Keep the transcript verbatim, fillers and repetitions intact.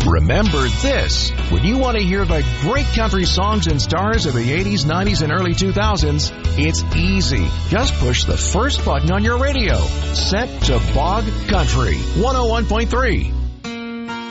Remember this. When you want to hear the great country songs and stars of the eighties, nineties, and early two thousands, it's easy. Just push the first button on your radio. Set to Bog Country one oh one point three.